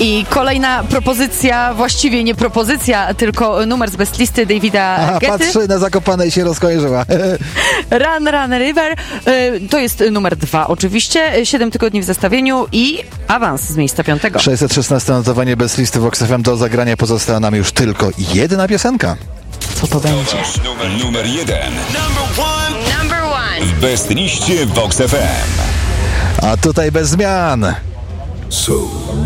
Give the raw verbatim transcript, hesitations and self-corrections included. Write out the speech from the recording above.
I kolejna propozycja, właściwie nie propozycja, tylko numer z best listy Davida Aha, Guetty. patrzy na Zakopane i się rozkojarzyła. Run, Run, River. To jest numer dwa oczywiście. Siedem tygodni w zestawieniu i awans z miejsca piątego. sześćset szesnaste notowanie bez listy Vox F M. Do zagrania pozostała nam już tylko jedna piosenka. Co to będzie? Numer, numer jeden. Number one. Number one. W best liście Vox F M. A tutaj bez zmian. So.